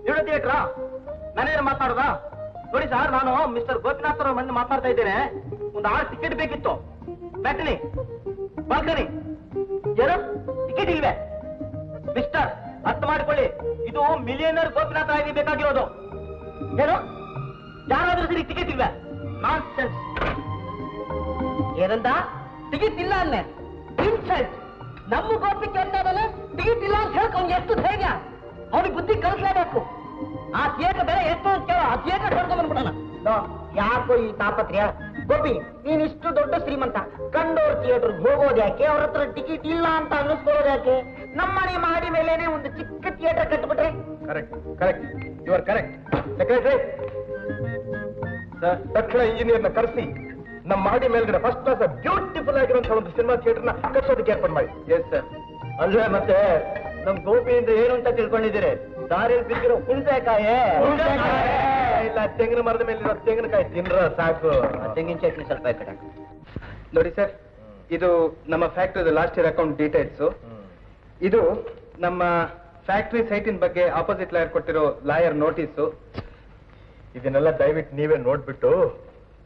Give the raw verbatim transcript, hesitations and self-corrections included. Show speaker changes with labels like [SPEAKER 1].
[SPEAKER 1] ಇರೋ ಥಿಯೇಟ್ರಾ ಮ್ಯಾನೇಜರ್ ಮಾತಾಡೋದಾ? ನೋಡಿ ಸರ್, ನಾನು ಮಿಸ್ಟರ್ ಗೋಪಿನಾಥ್ ಅವರ ಮಂದಿ ಮಾತಾಡ್ತಾ ಇದ್ದೇನೆ. ಒಂದು ಆರು ಟಿಕೆಟ್ ಬೇಕಿತ್ತು. ಬ್ಯಾಟನಿ, ಬಾಲ್ಕನಿ, ಏನು ಟಿಕೆಟ್ ಇಲ್ವೇ? ಮಿಸ್ಟರ್, ಅರ್ಥ ಮಾಡಿಕೊಳ್ಳಿ, ಇದು ಮಿಲಿಯನರ್ ಗೋಪಿನಾಥ್ ರಾಯ್ ಬೇಕಾಗಿರೋದು. ಏನು ಯಾರಾದ್ರೂ ಸರಿ ಟಿಕೆಟ್ ಇಲ್ವೇ? ನಾನ್ ಸೆನ್ಸ್. ಏನಂದ? ಟಿಕೆಟ್ ಇಲ್ಲ ಅನ್ನೆ. ಇನ್ಸಲ್ಟ್. ನಮ್ಮ ಗೋಪಿಗೆ ಅಂತಾದಲ್ಲ ಟಿಕೆಟ್ ಇಲ್ಲ ಅಂತ ಹೇಳ್ಕೊಂಡು ಎಷ್ಟು ಧೈರ್ಯ? ಅವ್ನಿಗೆ ಬುದ್ಧಿ ಕಲಿಸ್ಲೇಬೇಕು. ಆ ಥಿಯೇಟರ್ ಬೆಲೆ ಎಷ್ಟು ಅಂತ ಕೇಳೋ, ಆ ಥಿಯೇಟರ್ ಹೊಡ್ಕೊಂಡ್ ಬಂದ್ಬಿಡೋಣ. ಯಾಕೋ ಈ ತಾಪತ್ರ್ಯ? ಗೋಪಿ, ನೀನ್ ಇಷ್ಟು ದೊಡ್ಡ ಶ್ರೀಮಂತ, ಕಂಡೋರ್ ಥಿಯೇಟರ್ ಹೋಗೋದು ಯಾಕೆ? ಅವ್ರ ಹತ್ರ ಟಿಕೆಟ್ ಇಲ್ಲ ಅಂತ ಅನ್ನಿಸ್ಕೊಳ್ಳೋದು ಯಾಕೆ? ನಮ್ಮನೆ ಮಾಡಿ ಮೇಲೇನೆ ಒಂದು ಚಿಕ್ಕ theatre ಕಟ್ಬಿಟ್ರೆ. Correct correct you are correct. Secretary sir, ತಕ್ಷಣ ಇಂಜಿನಿಯರ್ನ ಕರೆಸಿ ನಮ್ಮ ಮಾಡಿ ಮೇಲ್ಗಡೆ ಫಸ್ಟ್ ಕ್ಲಾಸ್ ಬ್ಯೂಟಿಫುಲ್ ಆಗಿರುವಂತಹ ಒಂದು ಸಿನಿಮಾ ಥಿಯೇಟರ್ನ ಕಟ್ಸೋದಕ್ಕೆ ಏರ್ಪಾಡು ಮಾಡಿ. Yes sir. ಅಲ್ವೇ ಮತ್ತೆ ನಮ್ ಗೋಪಿ ಅಂದ್ರೆ ಏನು ಅಂತ ತಿಳ್ಕೊಂಡಿದ್ದೀರಿ? ದಾರಿಯಲ್ಲಿ ಬಿದ್ದಿರೋ ಹುಣಸೆಕಾಯಿ ಇಲ್ಲ, ತೆಂಗಿನ ಮರದ ಮೇಲಿರೋ ತೆಂಗಿನಕಾಯಿ ತಿನ್ರ ಸಾಕು. ತೆಂಗಿನ ಚಟ್ನಿ ಸ್ವಲ್ಪ ಕಡೆ ನೋಡಿ ಸರ್. ಇದು ನಮ್ಮ factory last year account details. ಇದು ನಮ್ಮ ಫ್ಯಾಕ್ಟರಿ ಸೈಟಿನ ಬಗ್ಗೆ ಆಪೋಸಿಟ್ ಲಾಯರ್ ಕೊಟ್ಟಿರೋ ಲಾಯರ್ ನೋಟಿಸು. ಇದನ್ನೆಲ್ಲ ದಯವಿಟ್ಟು ನೀವೇ ನೋಡ್ಬಿಟ್ಟು